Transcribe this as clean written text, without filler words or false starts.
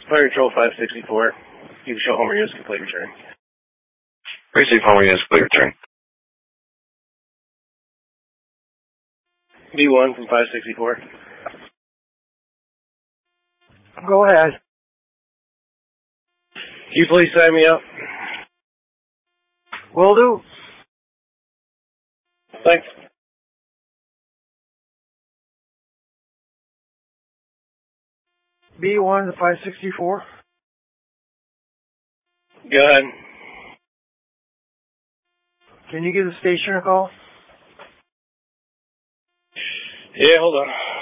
Fire Control 564. You can show Homer units complete return. Receive Homer units complete return. B1 from 564. Go ahead. Can you please sign me up? Will do. Thanks. B1 to 564. Go ahead. Can you give the station a call? Yeah, hold on.